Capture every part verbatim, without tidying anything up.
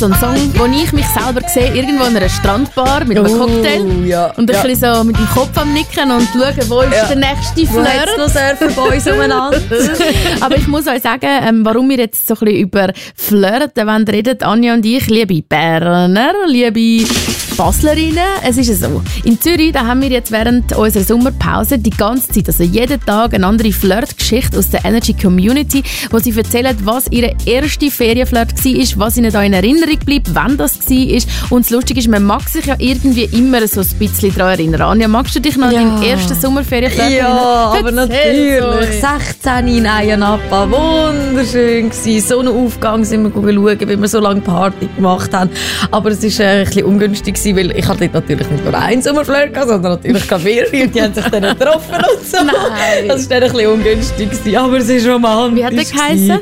So ein Song, wo ich mich selber sehe, irgendwo in einer Strandbar mit einem oh, Cocktail ja, und ein ja. bisschen so mit dem Kopf am Nicken und schauen, wo ist Ja. der nächste Wo hat's Flirt. noch Surfer bei uns umeinander? Aber ich muss euch sagen, ähm, warum wir jetzt so ein bisschen über Flirten wollen reden, Anja und ich, liebe Berner, liebe Baslerinnen. Es ist so, in Zürich, da haben wir jetzt während unserer Sommerpause die ganze Zeit, also jeden Tag eine andere Flirtgeschichte aus der Energy Community, wo sie erzählen, was ihre erste Ferienflirt war, was ihnen da in Erinnerung bleibt, wann das war. Und das Lustige ist, man mag sich ja irgendwie immer so ein bisschen daran erinnern. Anja, magst du dich noch Ja. an deinen ersten Sommerferienflirt Ja, aber Erzähl natürlich. so. sechzehn in Ayanapa, wunderschön gewesen. Sonnenaufgang sind wir schauen, wie wir so lange Party gemacht haben. Aber es war äh, ein bisschen ungünstig gewesen, weil ich hatte natürlich nicht nur einen Sommerflirt gehabt, sondern natürlich gerade mehrere und die haben sich dann getroffen und so. Nein. Das war dann ein bisschen ungünstig gewesen, aber es ist romantisch. Wie hat der geheissen?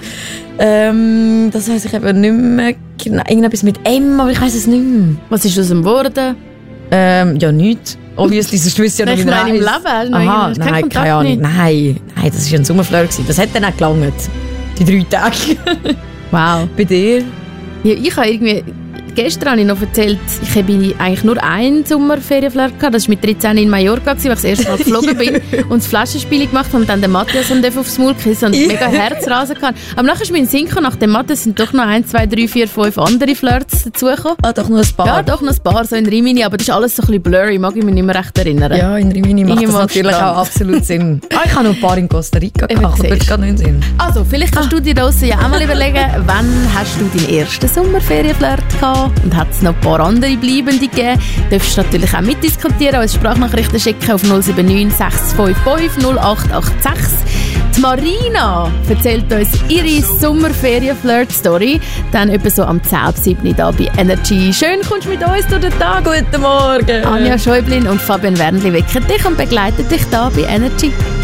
Ähm, das weiss ich eben nicht mehr genau. Irgendetwas mit M, aber ich weiss es nicht mehr. Was ist aus dem geworden? Ähm, ja, nichts. Obviously, sonst wüsste ich ja noch, Ich wie er meine, im heisst. Leben, hast du noch Aha, irgendwas- kein nein, Kontakt keine Ahnung. nicht? Nein, nein, das war ein Sommerflirt gewesen. Das hat dann auch gelangt. Die drei Tage. Wow. Bei dir? Ja, ich habe irgendwie... Gestern habe ich noch erzählt, ich habe eigentlich nur einen Sommerferienflirt gehabt. Das war mit dreizehn in Mallorca, weil ich das erste Mal geflogen bin und das Flaschenspiel gemacht habe und dann den Matthias und aufs Maul gekissen und mega Herzrasen gehabt. Aber nachher ist mir in den Sinn gekommen, nach dem Matthias sind doch noch ein, zwei, drei, vier, fünf andere Flirts dazugekommen. Ah, doch noch ein paar. Ja, doch noch ein paar, so in Rimini, aber das ist alles so ein bisschen blurry, mag ich mich nicht mehr recht erinnern. Ja, in Rimini macht Irgendwo das natürlich am Strand. auch absolut Sinn. Ah, ich habe noch ein paar in Costa Rica Eben, gemacht, aber siehst das geht nicht in den Sinn. Also, vielleicht kannst du dir draussen ja auch mal überlegen, wann hast du deinen ersten Sommerferienflirt gehabt und hat es noch ein paar andere Bleibende gegeben. Du darfst natürlich auch mitdiskutieren, uns Sprachnachrichten schicken auf null sieben neun sechs fünf fünf null acht acht sechs. Die Marina erzählt uns ihre Sommerferien-Flirt-Story. Dann etwa so am zehn ab sieben da bei Energy. Schön, kommst du mit uns durch den Tag. Guten Morgen. Anja Schäublin und Fabian Wernli wecken dich und begleiten dich da bei Energy.